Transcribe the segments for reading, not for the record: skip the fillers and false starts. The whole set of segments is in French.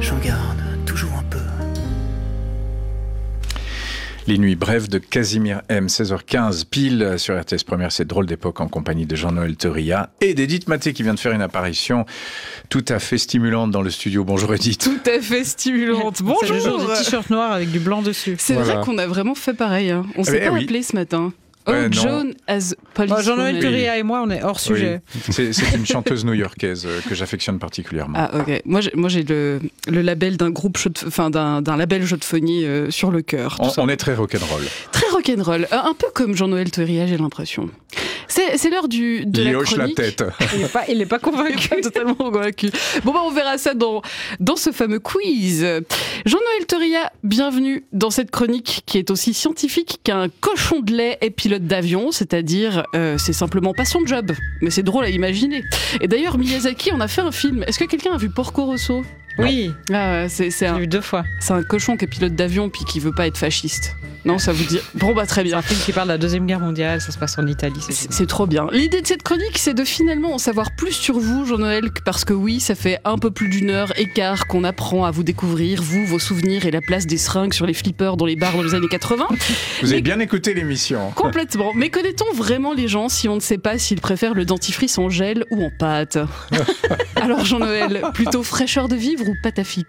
j'en garde toujours un peu. Les nuits brèves de Casimir M, 16h15 pile sur RTS Première, c'est Drôle d'époque en compagnie de Jean-Noël Teuria et d'Edith Maté qui vient de faire une apparition tout à fait stimulante dans le studio. Bonjour Edith. Tout à fait stimulante. Bonjour. C'est le jour du t-shirt noir avec du blanc dessus. C'est vrai qu'on a vraiment fait pareil. Hein. On s'est pas appelé ce matin. Joan as policewoman. Jean-Noël Teuria et moi, on est hors sujet. Oui. C'est une chanteuse new-yorkaise que j'affectionne particulièrement. Ah ok. Moi j'ai le label d'un groupe, d'un label jeu de phonie sur le cœur. On est très rock'n'roll. Très rock'n'roll. Un peu comme Jean-Noël Teuria, j'ai l'impression. C'est l'heure de la hoche chronique. la tête. Il n'est pas convaincu. Il est pas totalement convaincu. Bon on verra ça dans ce fameux quiz. Jean-Noël Teuria, bienvenue dans cette chronique qui est aussi scientifique qu'un cochon de lait et pilote d'avion, c'est-à-dire c'est simplement pas son job, mais c'est drôle à imaginer. Et d'ailleurs Miyazaki en a fait un film. Est-ce que quelqu'un a vu Porco Rosso ? Oui. J'ai vu 2 fois. C'est un cochon qui est pilote d'avion puis qui veut pas être fasciste. Non, ça vous dit. Bon très bien. C'est un film qui parle de la Deuxième Guerre mondiale, ça se passe en Italie. C'est trop bien. L'idée de cette chronique, c'est de finalement en savoir plus sur vous, Jean-Noël, parce que oui, ça fait un peu plus d'1 heure et quart qu'on apprend à vous découvrir, vous, vos souvenirs et la place des seringues sur les flippers dans les bars dans les années 80. Vous avez bien écouté l'émission. Complètement. Mais connaît-on vraiment les gens si on ne sait pas s'ils préfèrent le dentifrice en gel ou en pâte ? Alors Jean-Noël, plutôt fraîcheur de vivre ou pâte à fixe ?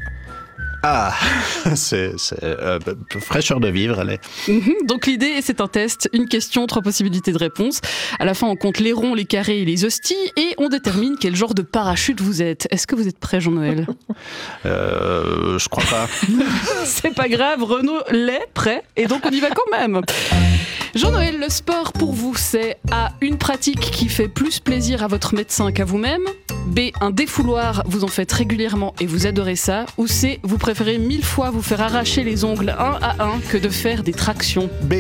Ah, c'est fraîcheur de vivre, allez. Donc l'idée, c'est un test, une question, 3 possibilités de réponse. À la fin, on compte les ronds, les carrés et les hosties et on détermine quel genre de parachute vous êtes. Est-ce que vous êtes prêt, Jean-Noël ? Je crois pas. C'est pas grave, Renaud l'est, prêt, et donc on y va quand même. Jean-Noël, le sport pour vous, c'est A, une pratique qui fait plus plaisir à votre médecin qu'à vous-même, B, un défouloir, vous en faites régulièrement et vous adorez ça, ou C, vous préférez 1000 fois vous faire arracher les ongles un à un que de faire des tractions. B.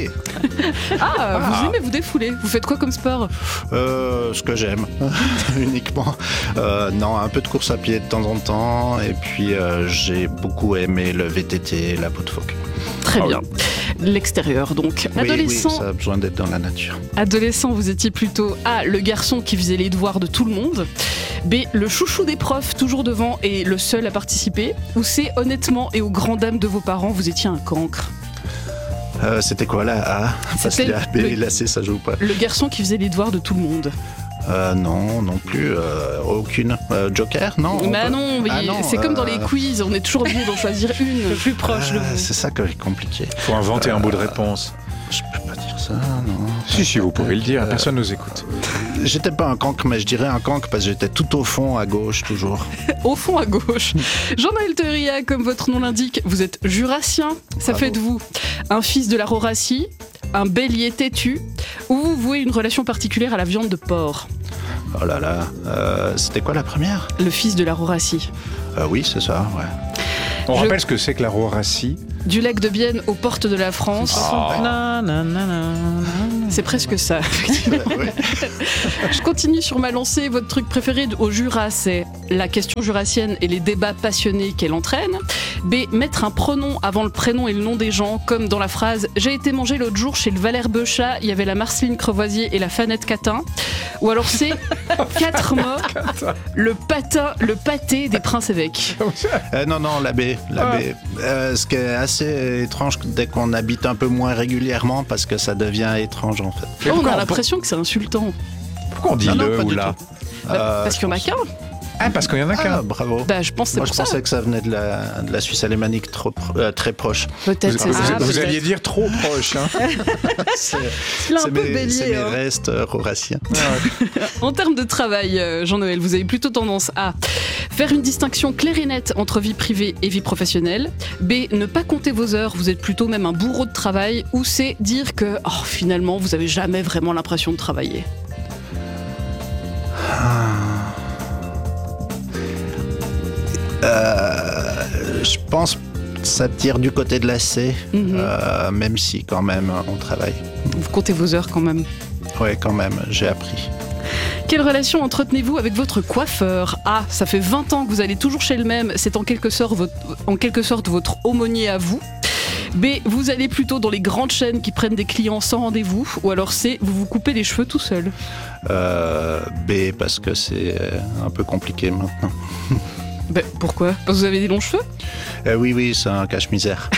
Vous aimez vous défouler. Vous faites quoi comme sport ? Ce que j'aime, uniquement. Non, un peu de course à pied de temps en temps, et puis j'ai beaucoup aimé le VTT, la peau de phoque. Très bien. L'extérieur, donc. Adolescent, oui, ça a besoin d'être dans la nature. Adolescent, vous étiez plutôt A, le garçon qui faisait les devoirs de tout le monde, B, le chouchou des profs, toujours devant et le seul à participer, ou C, honnêtement et aux grandes dames de vos parents, vous étiez un cancre. C'était quoi là A ? Parce que la B et la C, ça joue pas. Le garçon qui faisait les devoirs de tout le monde. Non plus. Aucune. Joker, non ? Non, c'est comme dans les quiz, on est toujours obligé d'en choisir une. Le plus proche de vous. C'est ça qui est compliqué. Faut inventer un bout de réponse. Je peux pas dire ça, non. Si, vous pouvez le dire, personne nous écoute. J'étais pas un cancre, mais je dirais un cancre parce que j'étais tout au fond à gauche, toujours. Au fond à gauche. Jean-Noël Teuria, comme votre nom l'indique, vous êtes jurassien. Ça fait de vous un fils de la Roracie, un bélier têtu, ou vous vouez une relation particulière à la viande de porc. Oh là là, c'était quoi la première ? Le fils de la Roracie. Oui, c'est ça, ouais. On rappelle ce que c'est que la Roracie. Du lac de Bienne aux portes de la France. C'est presque ça. Je continue sur ma lancée. Votre truc préféré au Jura, c'est la question jurassienne et les débats passionnés qu'elle entraîne. B, mettre un pronom avant le prénom et le nom des gens, comme dans la phrase « J'ai été manger l'autre jour chez le Valère Beuchat, il y avait la Marceline Crevoisier et la Fanette Catin ». Ou alors C, 4 mots, le pâté des princes-évêques. Non, la B. Ce qui est assez étrange dès qu'on habite un peu moins régulièrement parce que ça devient étrange en fait. On a l'impression que c'est insultant. Pourquoi on dit le ou là ? Parce qu'il y en a qu'un. Ah, parce qu'il y en a qu'un. Bravo. Je pense que Moi, je pensais que ça venait de la Suisse alémanique très proche. Peut-être c'est ça. Vous alliez dire trop proche. Hein. C'est bélier. Mes restes roraciens. En termes de travail, Jean-Noël, vous avez plutôt tendance à faire une distinction claire et nette entre vie privée et vie professionnelle. B, ne pas compter vos heures, vous êtes plutôt même un bourreau de travail. Ou C, dire que finalement, vous n'avez jamais vraiment l'impression de travailler. Je pense que ça tire du côté de la C, même si quand même on travaille. Vous comptez vos heures quand même ? Oui, quand même, j'ai appris. Quelle relation entretenez-vous avec votre coiffeur ? A, ça fait 20 ans que vous allez toujours chez le même, c'est en quelque sorte votre aumônier à vous. B, vous allez plutôt dans les grandes chaînes qui prennent des clients sans rendez-vous. Ou alors C, vous vous coupez les cheveux tout seul. B, parce que c'est un peu compliqué maintenant. Ben, pourquoi ? Parce que vous avez des longs cheveux ? Oui, c'est un cache-misère.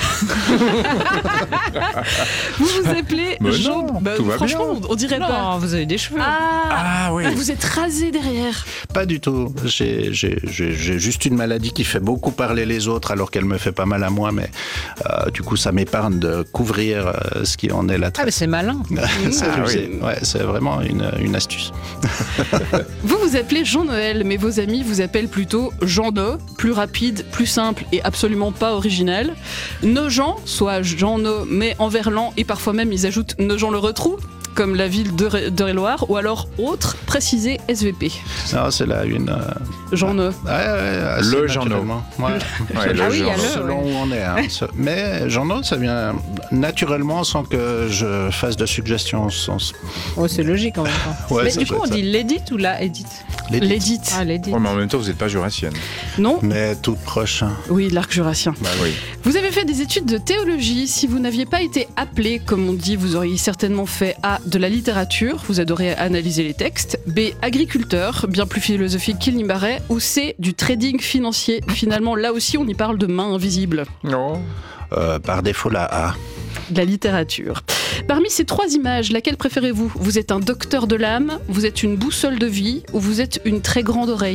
Vous vous appelez Mais Jean... non, tout va franchement, bien. on dirait pas. Non, vous avez des cheveux. Ah oui. Vous êtes rasé derrière. Pas du tout. J'ai juste une maladie qui fait beaucoup parler les autres alors qu'elle me fait pas mal à moi, mais du coup ça m'épargne de couvrir ce qui en est la Ah, trace. mais c'est malin. C'est vraiment une astuce. Vous vous appelez Jean-Noël, mais vos amis vous appellent plutôt Jean-No, plus rapide, plus simple et absolument pas original. Nogent, soit Jean-No, mais en verlan, et parfois même ils ajoutent Nogent-le-Retrou, comme la ville d'Eure-et-Loire, ou alors autre, précisé SVP. Non, c'est là une... Jean-No. Le Jean-No. Ouais. Ouais, le Ah oui, genre. alors. Selon où on est. Hein. Mais Jean-No, ça vient naturellement sans que je fasse de suggestions. Oh, c'est logique en même temps. Ouais, Mais ça du coup, doit on être dit l'édite ou la édite? L'édite. Ah, l'édite. Ouais, mais en même temps, vous n'êtes pas jurassienne. Non ? Mais toute proche. Hein. Oui, de l'arc jurassien. Bah oui. Vous avez fait des études de théologie. Si vous n'aviez pas été appelé, comme on dit, vous auriez certainement fait A, de la littérature, vous adorez analyser les textes, B, agriculteur, bien plus philosophique qu'il n'y paraît, ou C, du trading financier. Finalement, là aussi, on y parle de mains invisibles. Non. Par défaut, la A. De la littérature. Parmi ces trois images, laquelle préférez-vous ? Vous êtes un docteur de l'âme, vous êtes une boussole de vie, ou vous êtes une très grande oreille ?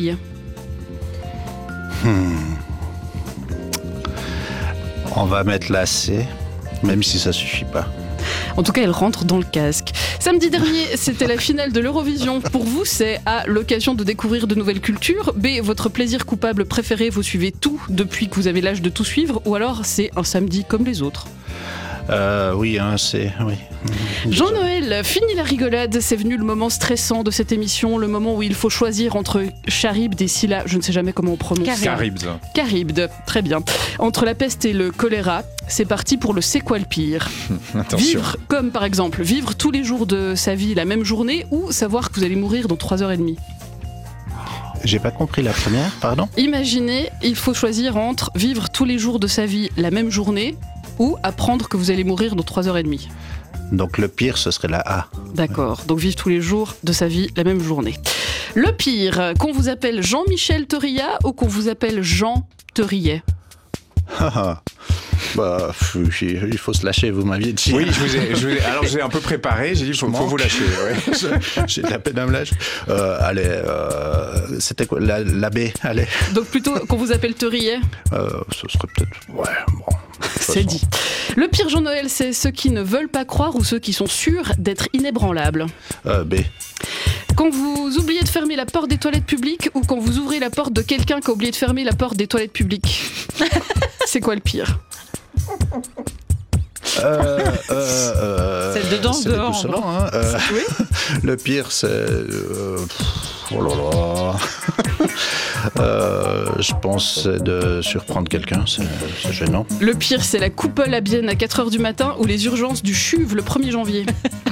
On va mettre la C, même si ça suffit pas. En tout cas, elle rentre dans le casque. Samedi dernier, c'était la finale de l'Eurovision. Pour vous, c'est A, l'occasion de découvrir de nouvelles cultures, B, votre plaisir coupable préféré, vous suivez tout depuis que vous avez l'âge de tout suivre, ou alors c'est un samedi comme les autres. Oui, un C, oui. Jean-Noël, fini la rigolade, c'est venu le moment stressant de cette émission, le moment où il faut choisir entre Charybde et Scylla, je ne sais jamais comment on prononce. Charybde. Charybde, très bien. Entre la peste et le choléra, c'est parti pour le c'est quoi le pire ? Attention. Vivre, comme par exemple, vivre tous les jours de sa vie la même journée ou savoir que vous allez mourir dans 3h30. J'ai pas compris la première, pardon. Imaginez, il faut choisir entre vivre tous les jours de sa vie la même journée ou apprendre que vous allez mourir dans 3h30. Donc le pire, ce serait la A. D'accord, donc vivre tous les jours de sa vie la même journée. Le pire, qu'on vous appelle Jean-Michel Terillat ou qu'on vous appelle Jean Terillet ? Bah, il faut se lâcher, vous m'aviez dit. Oui, alors j'ai un peu préparé, j'ai dit faut vous lâcher. Ouais. J'ai de la peine à me lâcher. Allez, c'était quoi la B, allez. Donc plutôt qu'on vous appelle Terillet ? Ce serait peut-être... Ouais, bon. C'est dit. Le pire Jean-Noël, c'est ceux qui ne veulent pas croire ou ceux qui sont sûrs d'être inébranlables. B. Quand vous oubliez de fermer la porte des toilettes publiques ou quand vous ouvrez la porte de quelqu'un qui a oublié de fermer la porte des toilettes publiques. C'est quoi le pire ? Celle de danse c'est dehors, les doucement, hein. Oui. Le pire, c'est... oh là là. Je pense c'est de surprendre quelqu'un, c'est gênant. Le pire, c'est la coupole à Bienne à 4h du matin ou les urgences du CHUV le 1er janvier.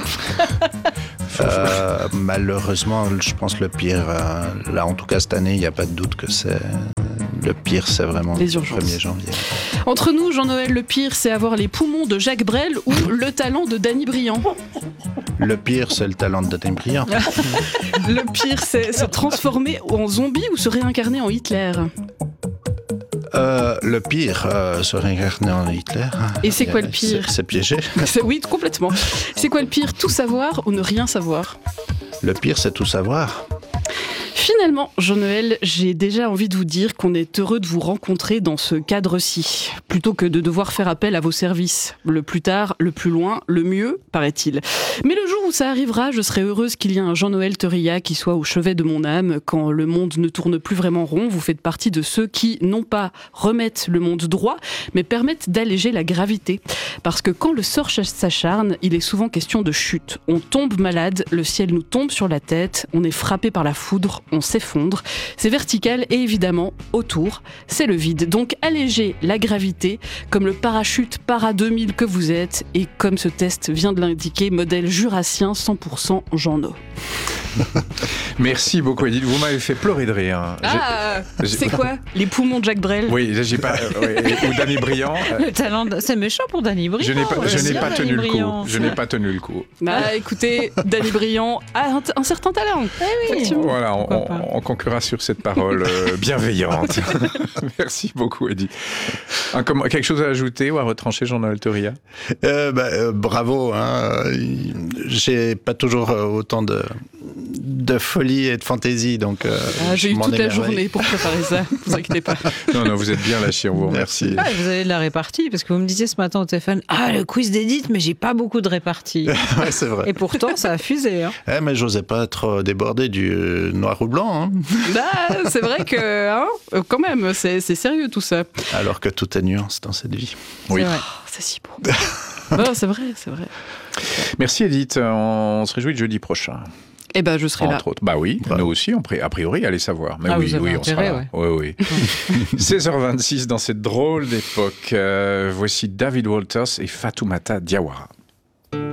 Malheureusement, je pense le pire, là en tout cas cette année, il n'y a pas de doute que c'est... Le pire, c'est vraiment Les le urgences. 1er janvier. Entre nous, Jean-Noël, le pire, c'est avoir les poumons de Jacques Brel ou le talent de Danny Briand. Le pire, c'est le talent de Danny Briand. Le pire, c'est se transformer en zombie ou se réincarner en Hitler. Le pire, se réincarner en Hitler. Et c'est quoi le pire ? C'est piégé. Oui, complètement. C'est quoi le pire ? Tout savoir ou ne rien savoir ? Le pire, c'est tout savoir. Finalement, Jean-Noël, j'ai déjà envie de vous dire qu'on est heureux de vous rencontrer dans ce cadre-ci, plutôt que de devoir faire appel à vos services. Le plus tard, le plus loin, le mieux, paraît-il. Mais le jour où ça arrivera, je serai heureuse qu'il y ait un Jean-Noël Terillat qui soit au chevet de mon âme. Quand le monde ne tourne plus vraiment rond, vous faites partie de ceux qui, non pas remettent le monde droit, mais permettent d'alléger la gravité. Parce que quand le sort s'acharne, il est souvent question de chute. On tombe malade, le ciel nous tombe sur la tête, on est frappé par la foudre, on s'effondre. C'est vertical et évidemment, autour, c'est le vide. Donc allégez la gravité, comme le parachute Para 2000 que vous êtes, et comme ce test vient de l'indiquer, modèle jurassien 100% Jean-No. Merci beaucoup, Edith. Vous m'avez fait pleurer de rire. C'est quoi? Les poumons de Jacques Brel? Oui, j'ai pas. Ou Danny Briand. Le talent, c'est méchant pour Danny Briand. Je n'ai pas tenu le coup. Briand. Je n'ai pas tenu le coup. Bah écoutez, Danny Briand a un certain talent. Oui. Voilà, on conclura sur cette parole bienveillante. Merci beaucoup, Edith. Quelque chose à ajouter ou à retrancher, Jean-Noël Teuria? Bravo. Hein. J'ai pas toujours autant de folie et de fantaisie, donc j'ai eu toute la journée pour préparer ça, ne vous inquiétez pas. Non, vous êtes bien lâchés, on vous remercie. Vous avez de la répartie, parce que vous me disiez ce matin au téléphone, le quiz d'Edith, mais j'ai pas beaucoup de répartie. Ouais, c'est vrai. Et pourtant, ça a fusé. Hein. Mais j'osais pas être débordé du noir ou blanc. Hein. C'est vrai que, quand même, c'est sérieux tout ça. Alors que tout est nuance dans cette vie. Oui. C'est si beau. C'est vrai. Merci, Edith. On se réjouit le jeudi prochain. Eh ben, je serai là. Entre autres. Bah oui, nous aussi, a priori, allez savoir. Mais vous avez on sera là. ouais. Oui. 16h26 dans cette drôle d'époque. Voici David Walters et Fatoumata Diawara.